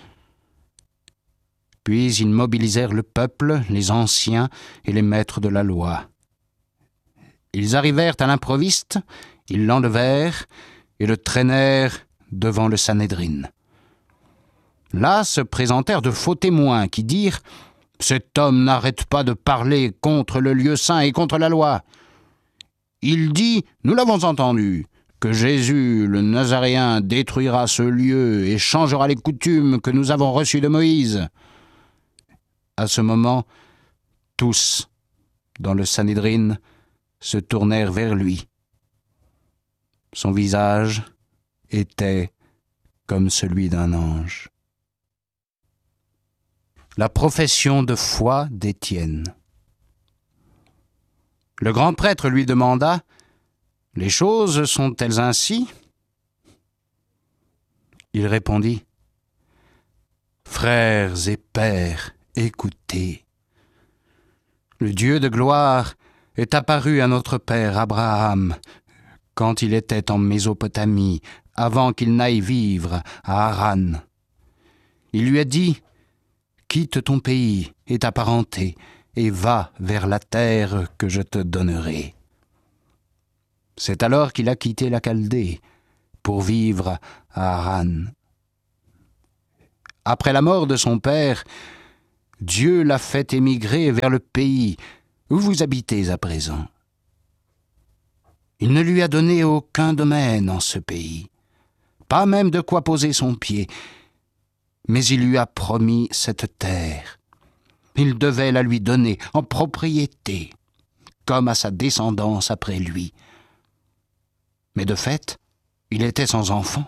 Puis ils mobilisèrent le peuple, les anciens et les maîtres de la loi. Ils arrivèrent à l'improviste, ils l'enlevèrent et le traînèrent devant le Sanhédrin. Là se présentèrent de faux témoins qui dirent « Cet homme n'arrête pas de parler contre le lieu saint et contre la loi. Il dit, nous l'avons entendu, que Jésus, le Nazaréen, détruira ce lieu et changera les coutumes que nous avons reçues de Moïse. » À ce moment, tous, dans le Sanhédrin, se tournèrent vers lui. Son visage était comme celui d'un ange. La profession de foi d'Étienne. Le grand prêtre lui demanda « Les choses sont-elles ainsi ?» Il répondit « Frères et pères, écoutez. Le Dieu de gloire est apparu à notre père Abraham quand il était en Mésopotamie, avant qu'il n'aille vivre à Haran. Il lui a dit « Quitte ton pays et ta parenté, et va vers la terre que je te donnerai. » C'est alors qu'il a quitté la Chaldée pour vivre à Haran. Après la mort de son père, Dieu l'a fait émigrer vers le pays où vous habitez à présent. Il ne lui a donné aucun domaine en ce pays, pas même de quoi poser son pied, mais il lui a promis cette terre. Il devait la lui donner en propriété, comme à sa descendance après lui. Mais de fait, il était sans enfant.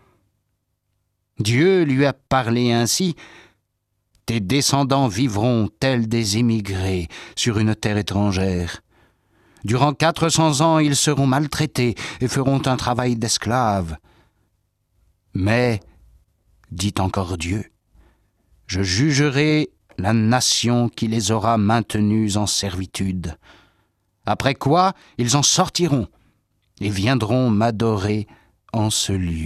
Dieu lui a parlé ainsi: « Tes descendants vivront tels des immigrés sur une terre étrangère. Durant quatre cents ans, ils seront maltraités et feront un travail d'esclaves. Mais, dit encore Dieu, je jugerai la nation qui les aura maintenus en servitude. Après quoi, ils en sortiront et viendront m'adorer en ce lieu. »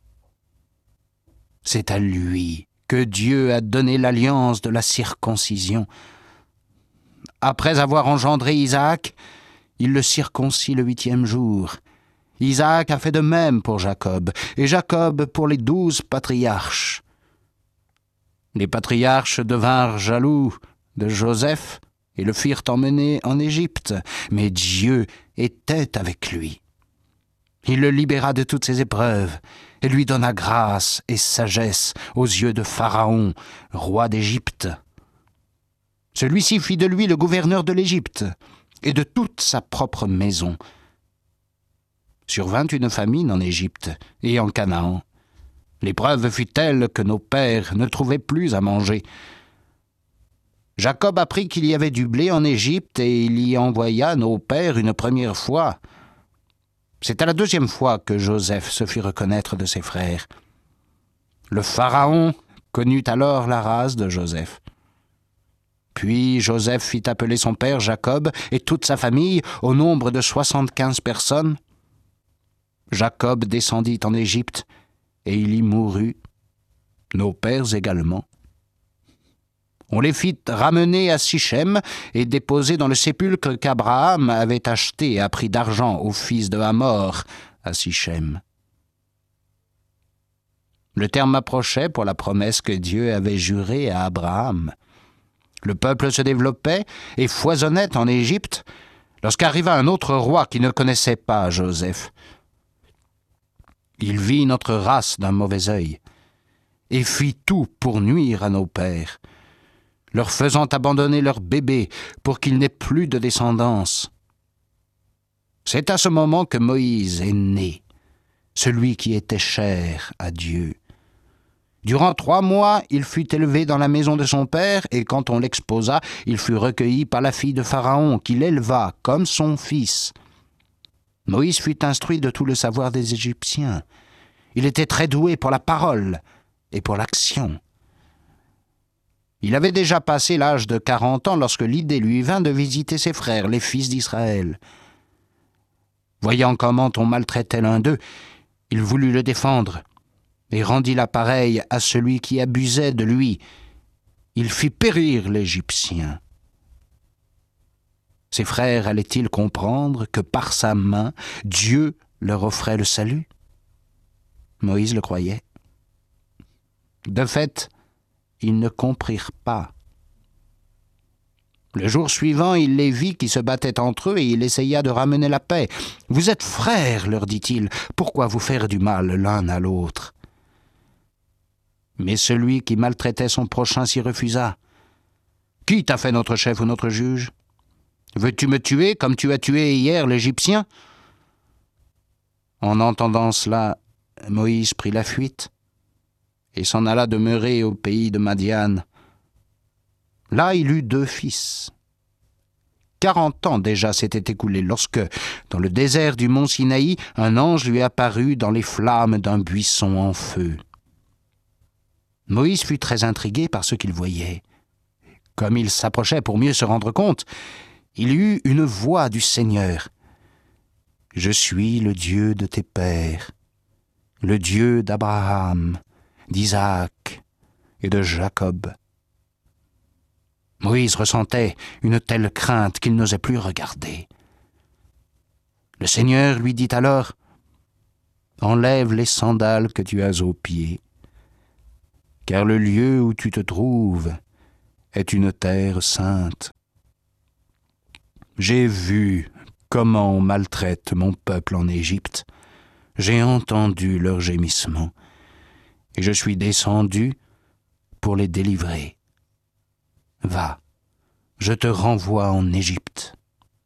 C'est à lui que Dieu a donné l'alliance de la circoncision. Après avoir engendré Isaac, il le circoncis le huitième jour. Isaac a fait de même pour Jacob, et Jacob pour les douze patriarches. Les patriarches devinrent jaloux de Joseph et le firent emmener en Égypte, mais Dieu était avec lui. Il le libéra de toutes ses épreuves et lui donna grâce et sagesse aux yeux de Pharaon, roi d'Égypte. Celui-ci fit de lui le gouverneur de l'Égypte et de toute sa propre maison. Survint une famine en Égypte et en Canaan. L'épreuve fut telle que nos pères ne trouvaient plus à manger. Jacob apprit qu'il y avait du blé en Égypte et il y envoya nos pères une première fois. C'est à la deuxième fois que Joseph se fit reconnaître de ses frères. Le Pharaon connut alors la race de Joseph. Puis Joseph fit appeler son père Jacob et toute sa famille, au nombre de soixante-quinze personnes. Jacob descendit en Égypte et il y mourut, nos pères également. On les fit ramener à Sichem et déposer dans le sépulcre qu'Abraham avait acheté à prix d'argent au fils de Hamor à Sichem. Le terme approchait pour la promesse que Dieu avait jurée à Abraham. Le peuple se développait et foisonnait en Égypte lorsqu'arriva un autre roi qui ne connaissait pas Joseph. Il vit notre race d'un mauvais œil et fit tout pour nuire à nos pères, leur faisant abandonner leurs bébés pour qu'ils n'aient plus de descendance. C'est à ce moment que Moïse est né, celui qui était cher à Dieu. Durant trois mois, il fut élevé dans la maison de son père, et quand on l'exposa, il fut recueilli par la fille de Pharaon, qui l'éleva comme son fils. Moïse fut instruit de tout le savoir des Égyptiens. Il était très doué pour la parole et pour l'action. Il avait déjà passé l'âge de quarante ans lorsque l'idée lui vint de visiter ses frères, les fils d'Israël. Voyant comment on maltraitait l'un d'eux, il voulut le défendre et rendit l'appareil à celui qui abusait de lui. Il fit périr l'Égyptien. Ses frères allaient-ils comprendre que par sa main, Dieu leur offrait le salut? Moïse le croyait. De fait, ils ne comprirent pas. Le jour suivant, il les vit qui se battaient entre eux et il essaya de ramener la paix. « Vous êtes frères, leur dit-il, pourquoi vous faire du mal l'un à l'autre ?» Mais celui qui maltraitait son prochain s'y refusa. « Qui t'a fait notre chef ou notre juge? Veux-tu me tuer comme tu as tué hier l'Égyptien ?» En entendant cela, Moïse prit la fuite et s'en alla demeurer au pays de Madian. Là, il eut deux fils. Quarante ans déjà s'étaient écoulés lorsque, dans le désert du mont Sinaï, un ange lui apparut dans les flammes d'un buisson en feu. Moïse fut très intrigué par ce qu'il voyait. Comme il s'approchait pour mieux se rendre compte, il eut une voix du Seigneur. « Je suis le Dieu de tes pères, le Dieu d'Abraham, d'Isaac et de Jacob. » Moïse ressentait une telle crainte qu'il n'osait plus regarder. Le Seigneur lui dit alors, « Enlève les sandales que tu as aux pieds, car le lieu où tu te trouves est une terre sainte. J'ai vu comment on maltraite mon peuple en Égypte, j'ai entendu leurs gémissements, et je suis descendu pour les délivrer. Va, je te renvoie en Égypte. »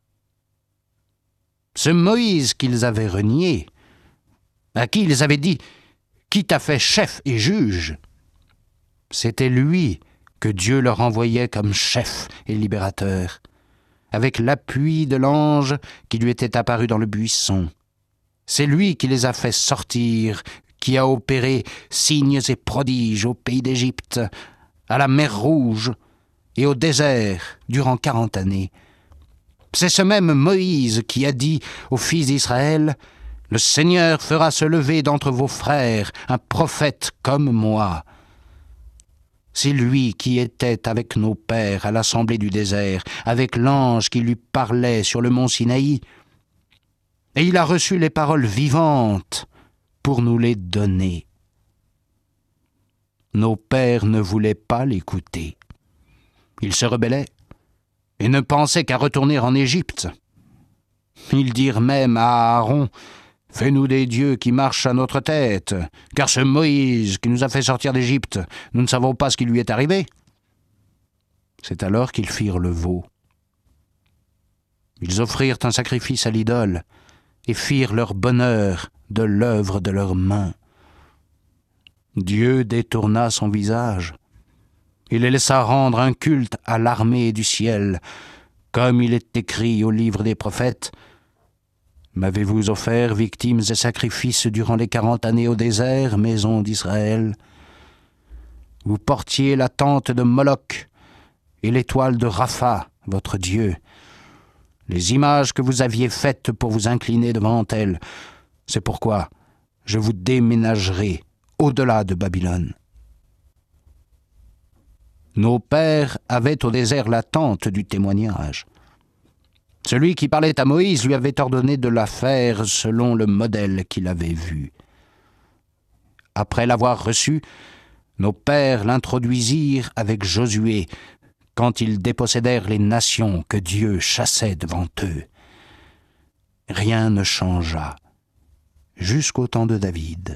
Ce Moïse qu'ils avaient renié, à qui ils avaient dit « Qui t'a fait chef et juge ?» c'était lui que Dieu leur envoyait comme chef et libérateur, avec l'appui de l'ange qui lui était apparu dans le buisson. C'est lui qui les a fait sortir, qui a opéré signes et prodiges au pays d'Égypte, à la mer Rouge et au désert durant quarante années. C'est ce même Moïse qui a dit aux fils d'Israël « Le Seigneur fera se lever d'entre vos frères un prophète comme moi. » C'est lui qui était avec nos pères à l'assemblée du désert, avec l'ange qui lui parlait sur le mont Sinaï. Et il a reçu les paroles vivantes pour nous les donner. Nos pères ne voulaient pas l'écouter. Ils se rebellaient et ne pensaient qu'à retourner en Égypte. Ils dirent même à Aaron « Fais-nous des dieux qui marchent à notre tête, car ce Moïse qui nous a fait sortir d'Égypte, nous ne savons pas ce qui lui est arrivé. » C'est alors qu'ils firent le veau. Ils offrirent un sacrifice à l'idole et firent leur bonheur de l'œuvre de leurs mains. Dieu détourna son visage. Il les laissa rendre un culte à l'armée du ciel, comme il est écrit au livre des prophètes. M'avez-vous offert victimes et sacrifices durant les quarante années au désert, maison d'Israël? Vous portiez la tente de Moloch et l'étoile de Rapha, votre Dieu, les images que vous aviez faites pour vous incliner devant elles. C'est pourquoi je vous déménagerai au-delà de Babylone. Nos pères avaient au désert la tente du témoignage. Celui qui parlait à Moïse lui avait ordonné de la faire selon le modèle qu'il avait vu. Après l'avoir reçu, nos pères l'introduisirent avec Josué quand ils dépossédèrent les nations que Dieu chassait devant eux. Rien ne changea jusqu'au temps de David.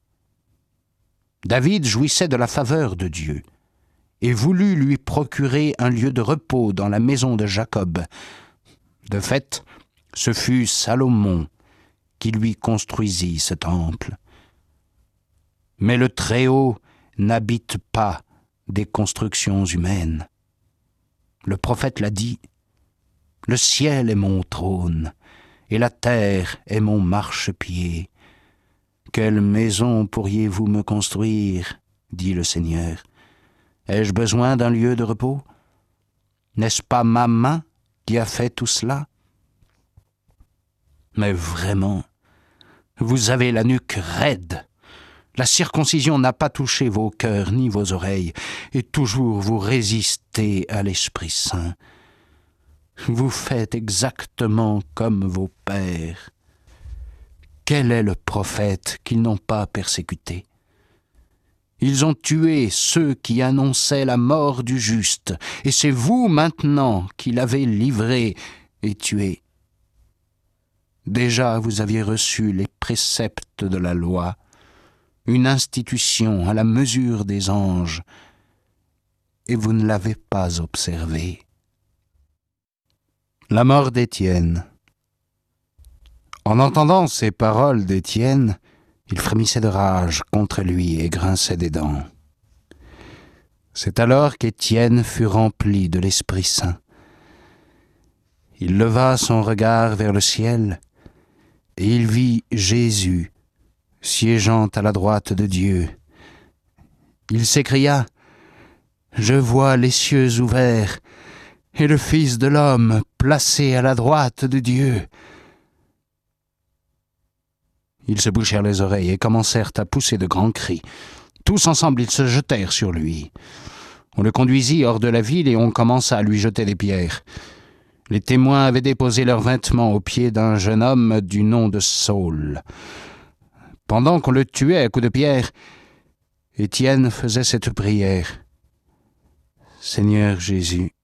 David jouissait de la faveur de Dieu et voulut lui procurer un lieu de repos dans la maison de Jacob. De fait, ce fut Salomon qui lui construisit ce temple. Mais le Très-Haut n'habite pas des constructions humaines. Le prophète l'a dit, « Le ciel est mon trône, et la terre est mon marchepied. Quelle maison pourriez-vous me construire, dit le Seigneur. Ai-je besoin d'un lieu de repos? N'est-ce pas ma main qui a fait tout cela? Mais vraiment, vous avez la nuque raide. La circoncision n'a pas touché vos cœurs ni vos oreilles, et toujours vous résistez à l'Esprit Saint. Vous faites exactement comme vos pères. Quel est le prophète qu'ils n'ont pas persécuté? Ils ont tué ceux qui annonçaient la mort du juste, et c'est vous maintenant qui l'avez livré et tué. Déjà vous aviez reçu les préceptes de la loi, une institution à la mesure des anges, et vous ne l'avez pas observée. La mort d'Étienne. En entendant ces paroles d'Étienne, il frémissait de rage contre lui et grinçait des dents. C'est alors qu'Étienne fut rempli de l'Esprit Saint. Il leva son regard vers le ciel, et il vit Jésus siégeant à la droite de Dieu. Il s'écria « Je vois les cieux ouverts et le Fils de l'homme placé à la droite de Dieu. » Ils se bouchèrent les oreilles et commencèrent à pousser de grands cris. Tous ensemble, ils se jetèrent sur lui. On le conduisit hors de la ville et on commença à lui jeter des pierres. Les témoins avaient déposé leurs vêtements aux pieds d'un jeune homme du nom de Saul. Pendant qu'on le tuait à coups de pierre, Étienne faisait cette prière. « Seigneur Jésus,